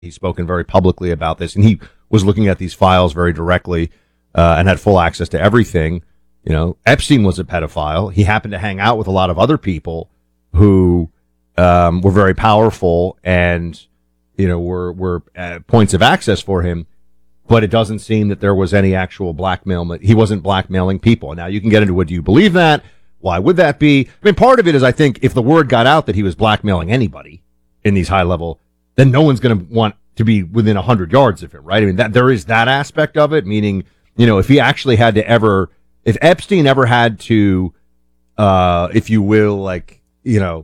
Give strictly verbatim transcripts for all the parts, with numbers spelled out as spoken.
He's spoken very publicly about this, and he was looking at these files very directly uh, and had full access to everything. You know, Epstein was a pedophile. He happened to hang out with a lot of other people who um, were very powerful and, you know, were were uh, points of access for him. But it doesn't seem that there was any actual blackmail. He wasn't blackmailing people. Now, you can get into, what do you believe that? Why would that be? I mean, part of it is, I think, if the word got out that he was blackmailing anybody in these high level, then no one's going to want to be within one hundred yards of him, right? I mean, that there is that aspect of it, meaning, you know, if he actually had to ever, if Epstein ever had to, uh, if you will, like, you know,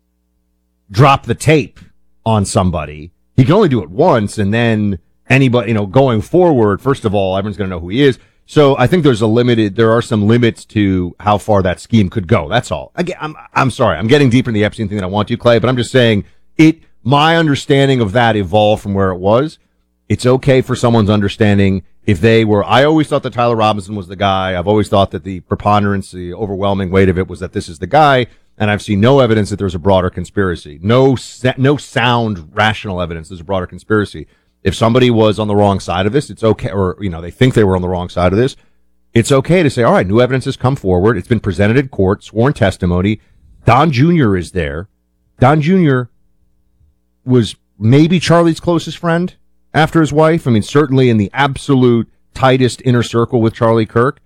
drop the tape on somebody, he can only do it once, and then anybody, you know, going forward, first of all, everyone's going to know who he is. So I think there's a limited, there are some limits to how far that scheme could go. That's all. Again, I'm, I'm sorry. I'm getting deeper in the Epstein thing than I want to, Clay, but I'm just saying it, my understanding of that evolved from where it was. It's okay for someone's understanding if they were, I always thought that Tyler Robinson was the guy. I've always thought that the preponderance, the overwhelming weight of it was that this is the guy. And I've seen no evidence that there's a broader conspiracy. No, no sound, rational evidence there's a broader conspiracy. If somebody was on the wrong side of this, it's okay, or, you know, they think they were on the wrong side of this, it's okay to say, all right, new evidence has come forward. It's been presented in court, sworn testimony. Don Junior is there. Don Junior was maybe Charlie's closest friend after his wife. I mean, certainly in the absolute tightest inner circle with Charlie Kirk.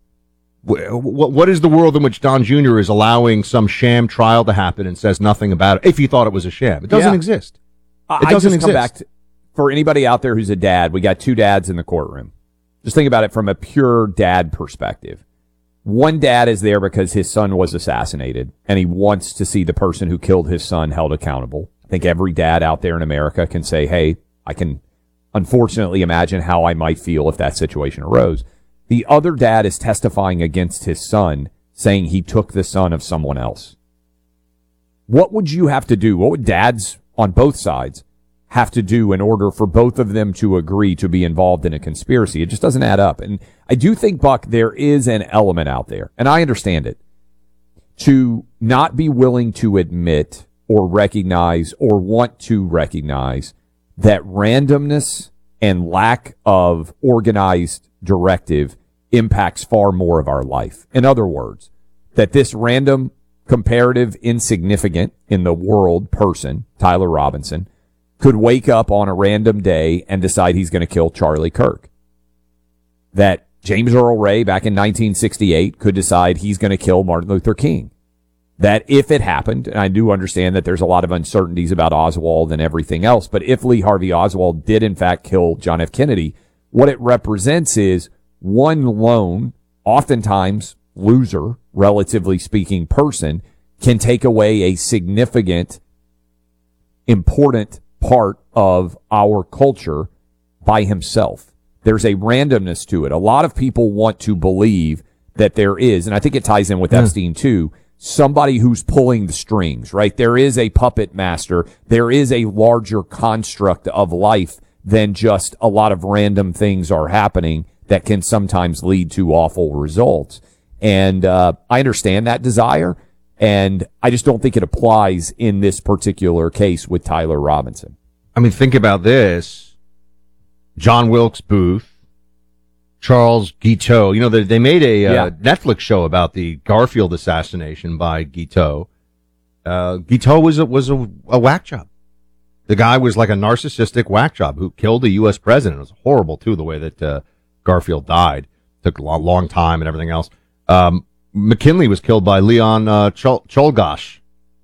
What is the world in which Don Junior is allowing some sham trial to happen and says nothing about it if he thought it was a sham? It doesn't yeah. exist. It doesn't I just exist. Come back to, for anybody out there who's a dad, we got two dads in the courtroom. Just think about it from a pure dad perspective. One dad is there because his son was assassinated, and he wants to see the person who killed his son held accountable. I think every dad out there in America can say, hey, I can unfortunately imagine how I might feel if that situation arose. The other dad is testifying against his son, saying he took the son of someone else. What would you have to do? What would dads on both sides have to do in order for both of them to agree to be involved in a conspiracy? It just doesn't add up. And I do think, Buck, there is an element out there, and I understand it, to not be willing to admit or recognize or want to recognize that randomness and lack of organized directive impacts far more of our life. In other words, that this random, comparative, insignificant in the world person, Tyler Robinson, could wake up on a random day and decide he's going to kill Charlie Kirk. That James Earl Ray back in nineteen sixty-eight could decide he's going to kill Martin Luther King. That if it happened, and I do understand that there's a lot of uncertainties about Oswald and everything else, but if Lee Harvey Oswald did in fact kill John F. Kennedy, what it represents is one lone, oftentimes loser, relatively speaking, person can take away a significant, important part of our culture by himself. There's a randomness to it. A lot of people want to believe that there is, and I think it ties in with mm. Epstein too, somebody who's pulling the strings, right? There is a puppet master. There is a larger construct of life than just a lot of random things are happening that can sometimes lead to awful results. And uh, I understand that desire, and I just don't think it applies in this particular case with Tyler Robinson. I mean, think about this. John Wilkes Booth, Charles Guiteau. You know, they, they made a uh, yeah. Netflix show about the Garfield assassination by Guiteau. Uh, Guiteau was a, was a, a whack job. The guy was like a narcissistic whack job who killed a U S president. It was horrible, too, the way that uh, Garfield died. Took a long, long time and everything else. Um, McKinley was killed by Leon uh, Chol- Czolgosz.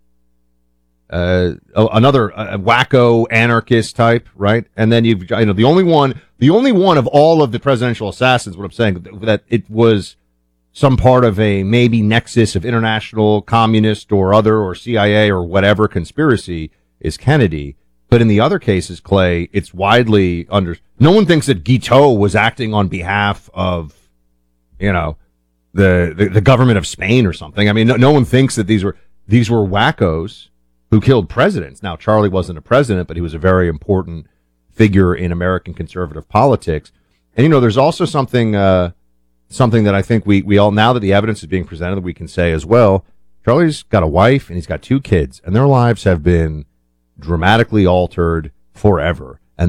Uh, another uh, wacko anarchist type, right? And then you've, you know, the only one, the only one of all of the presidential assassins, what I'm saying, that it was some part of a maybe nexus of international communist or other or C I A or whatever conspiracy is Kennedy. But in the other cases, Clay, it's widely under, no one thinks that Guiteau was acting on behalf of, you know, the, the, the government of Spain or something. I mean, no, no one thinks that these were, these were wackos who killed presidents. Now, Charlie wasn't a president, but he was a very important figure in American conservative politics. And, you know, there's also something, uh, something that I think we, we all, now that the evidence is being presented, we can say as well, Charlie's got a wife and he's got two kids, and their lives have been dramatically altered forever.